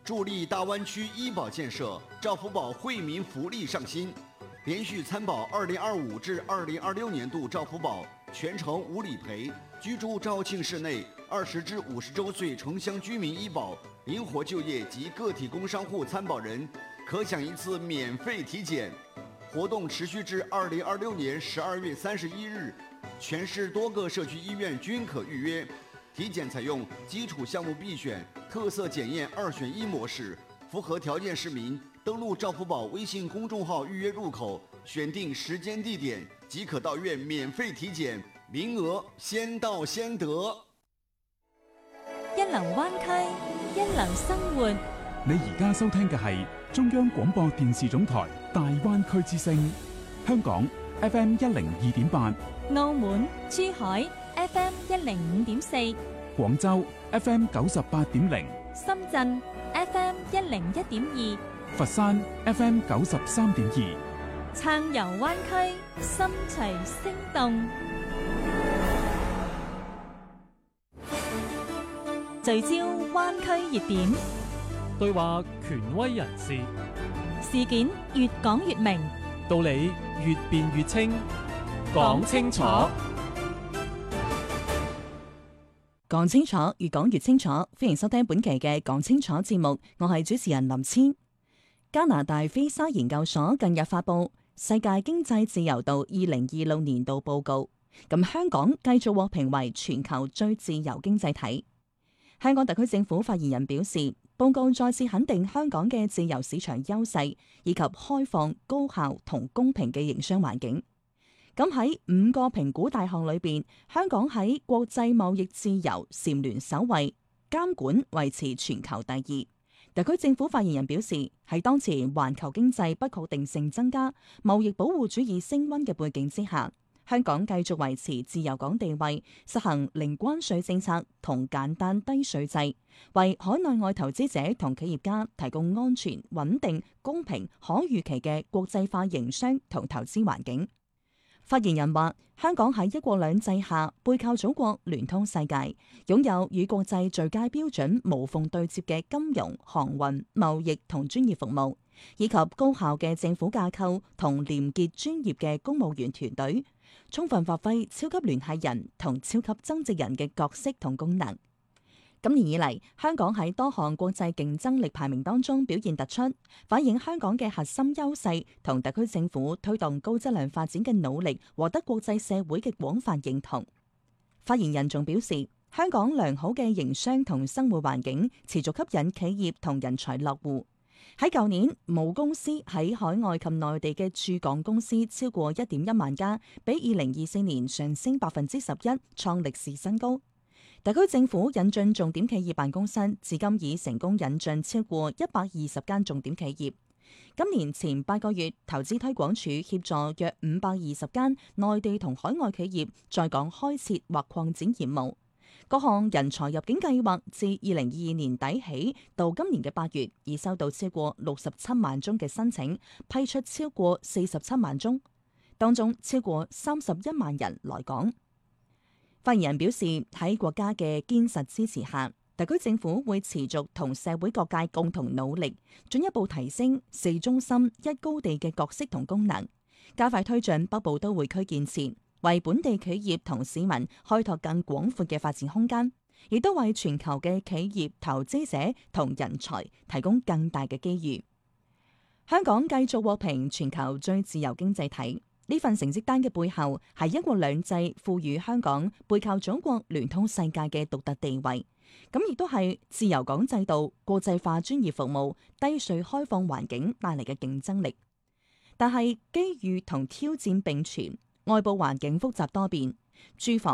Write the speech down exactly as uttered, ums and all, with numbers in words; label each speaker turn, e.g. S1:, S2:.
S1: 助力大湾区医保建设，赵福宝惠民福利上新。连续参保二零二五至二零二六年度赵福宝全程无理赔，居住肇庆市内二十至五十周岁城乡居民医保、灵活就业及个体工商户参保人可享一次免费体检。活动持续至二零二六年十二月三十一日，全市多个社区医院均可预约。体检采用基础项目必选、特色检验二选一模式，符合条件市民登录赵福宝微信公众号预约入口，选定时间地点即可到院免費體檢，名額先到先得。
S2: 一流灣區，一流生活。
S3: 你而家收聽嘅係中央廣播電視總台大灣區之聲，香港 F M 一零二點八，
S2: 澳門、珠海 F M 一零五點四，
S3: 廣州 F M 九十八點零，
S2: 深圳 F M 一零一點二，
S3: 佛山 F M 九十三點二。
S2: 撐遊灣區，心隨聲動。聚焦灣區熱點，
S4: 對話權威人士，
S2: 事件越講越明，
S4: 道理越辯越清，講清楚。
S5: 講清楚，越講越清楚。歡迎收聽本期嘅講清楚節目，我係主持人林千。加拿大菲沙研究所近日發布世界經濟自由度二零二六年度報告，咁香港繼續獲評為全球最自由經濟體。香港特區政府發言人表示，報告再次肯定香港嘅自由市場優勢以及開放、高效同公平嘅營商環境。咁喺五個評估大項裏邊，香港喺國際貿易自由蟬聯首位，監管維持全球第二。特區政府發言人表示，喺當前環球經濟不確定性增加、貿易保護主義升溫嘅背景之下，香港繼續維持自由港地位，實行零關稅政策同簡單低稅制，為海內外投資者同企業家提供安全、穩定、公平、可預期嘅國際化營商同投資環境。發言人話：香港喺一國兩制下背靠祖國，聯通世界，擁有與國際最佳標準無縫對接嘅金融、航運、貿易同專業服務，以及高效嘅政府架構同廉潔專業嘅公務員團隊，充分發揮超級聯繫人同超級增值人嘅角色同功能。今年以嚟，香港喺多項國際競爭力排名當中表現突出，反映香港嘅核心優勢同特區政府推動高質量發展嘅努力獲得國際社會嘅廣泛認同。發言人仲表示，香港良好嘅營商同生活環境持續吸引企業同人才落戶。喺舊年，母公司喺海外及內地嘅駐港公司超過一點一萬家，比二零二四年上升百分之十一，創歷史新高。特區政府引進重點企業辦公室，至今已成功引進超過一百二十間重點企業。今年前八個月，投資推廣署協助約五百二十間內地同海外企業在港開設或擴展業務。各項人才入境計劃自二零二二年底起到今年嘅八月，已收到超過六十七萬宗嘅申請，批出超過四十七萬宗，當中超過三十一萬人來港。發言人表示，喺國家嘅堅實支持下，特區政府會持續同社會各界共同努力，進一步提升四中心一高地嘅角色同功能，加快推進北部都會區建設，為本地企業同市民開拓更廣闊嘅發展空間，亦都為全球嘅企業投資者同人才提供更大嘅機遇。香港繼續獲評全球最自由經濟體。呢份成績單嘅背後係一國兩制賦予香港背靠祖國聯通世界嘅獨特地位，咁亦都係自由港制度、國際化專業服務、低稅開放環境帶嚟嘅競爭力。但係機遇同挑戰並存，外部環境複雜多變，住房